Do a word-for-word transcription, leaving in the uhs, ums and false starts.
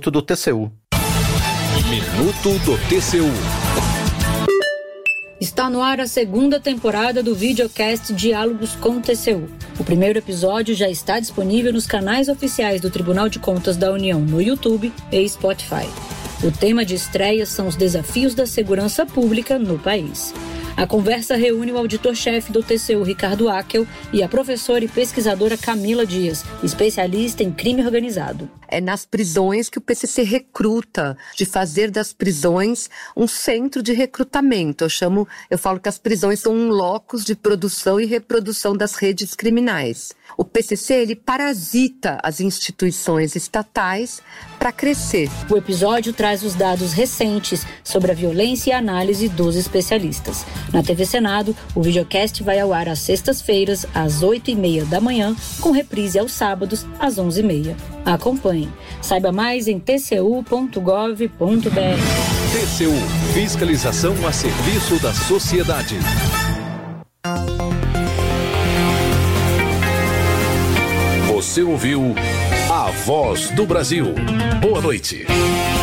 Minuto do T C U. Minuto do T C U. Está no ar a segunda temporada do videocast Diálogos com o T C U. O primeiro episódio já está disponível nos canais oficiais do Tribunal de Contas da União no YouTube e Spotify. O tema de estreia são os desafios da segurança pública no país. A conversa reúne o auditor-chefe do T C U, Ricardo Ackel, e a professora e pesquisadora Camila Dias, especialista em crime organizado. É nas prisões que o P C C recruta, de fazer das prisões um centro de recrutamento. Eu chamo, eu falo que as prisões são um locus de produção e reprodução das redes criminais. O P C C, ele parasita as instituições estatais para crescer. O episódio traz os dados recentes sobre a violência e a análise dos especialistas. Na T V Senado, o videocast vai ao ar às sextas-feiras, às oito e meia da manhã, com reprise aos sábados, às onze e meia. Acompanhe. Saiba mais em t c u ponto gov ponto b r. T C U, fiscalização a serviço da sociedade. Você ouviu A Voz do Brasil. Boa noite.